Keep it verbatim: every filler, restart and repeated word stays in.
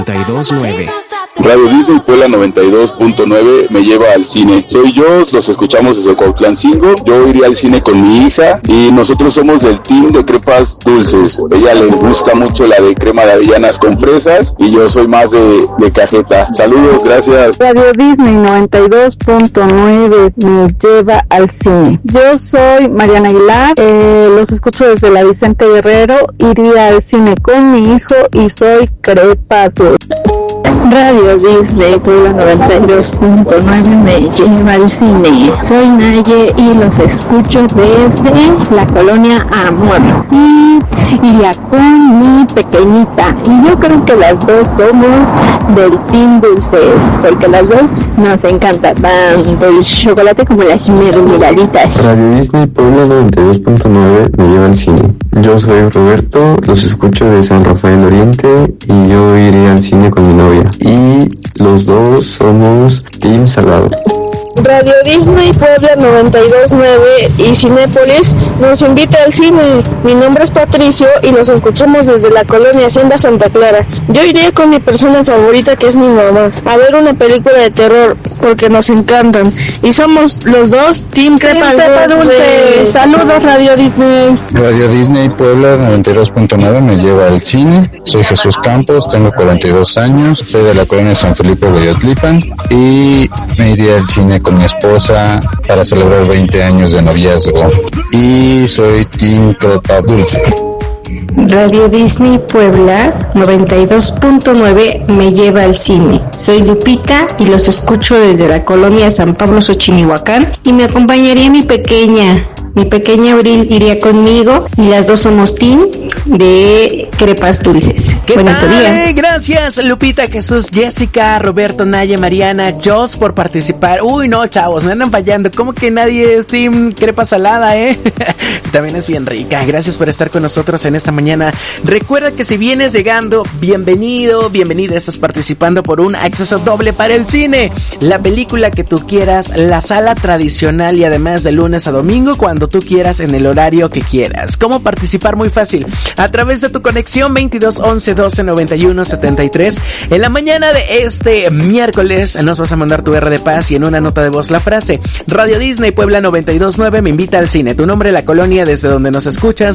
noventa y dos punto nueve. Radio Disney Puebla noventa y dos punto nueve me lleva al cine. Soy yo, los escuchamos desde Cuautlancingo. Yo iría al cine con mi hija y nosotros somos del team de crepas dulces. A ella le gusta mucho la de crema de avellanas con fresas y yo soy más de, de cajeta. Saludos, gracias. Radio Disney noventa y dos punto nueve me lleva al cine. Yo soy Mariana Aguilar, eh, los escucho desde la Vicente Guerrero. Iría al cine con mi hijo y soy crepa dulce. Radio Disney Puebla noventa y dos punto nueve me lleva al cine. Soy Naye y los escucho desde la colonia Amor. Y iría con mi pequeñita. Y yo creo que las dos somos del Team Dulces, porque las dos nos encanta tanto el chocolate como las mermeladitas. Radio Disney Puebla noventa y dos punto nueve me lleva al cine. Yo soy Roberto, los escucho de San Rafael Oriente y yo iré al cine con mi novia. Y los dos somos Team Salado. Radio Disney Puebla noventa y dos punto nueve y Cinépolis nos invita al cine. Mi nombre es Patricio y los escuchamos desde la colonia Hacienda Santa Clara. Yo iré con mi persona favorita, que es mi mamá, a ver una película de terror porque nos encantan. Y somos los dos Team Crepa Dulce. Saludos, Radio Disney. Radio Disney Puebla noventa y dos punto nueve me lleva al cine. Soy Jesús Campos, tengo cuarenta y dos años, soy de la colonia San Felipe de Yotlipan y me iría al cine con mi esposa para celebrar veinte años de noviazgo. Y soy Team Crepa Dulce. Radio Disney Puebla noventa y dos punto nueve me lleva al cine. Soy Lupita y los escucho desde la colonia San Pablo Xochimilhuacán y me acompañaría mi pequeña. Mi pequeña Abril iría conmigo y las dos somos team de crepas dulces. ¿Qué Buen tal? día. Gracias Lupita, Jesús, Jessica, Roberto, Naya, Mariana, Jos por participar. Uy, no, chavos, me andan fallando. ¿Cómo que nadie es team crepa salada, eh? También es bien rica. Gracias por estar con nosotros en esta mañana. Recuerda que si vienes llegando, bienvenido, bienvenida. Estás participando por un acceso doble para el cine. La película que tú quieras, la sala tradicional y además de lunes a domingo cuando tú quieras en el horario que quieras. ¿Cómo participar? Muy fácil. A través de tu conexión veintidós once doce noventa y uno setenta y tres. En la mañana de este miércoles nos vas a mandar tu R de paz y en una nota de voz la frase: Radio Disney Puebla noventa y dos punto nueve me invita al cine. Tu nombre, la colonia desde donde nos escuchas.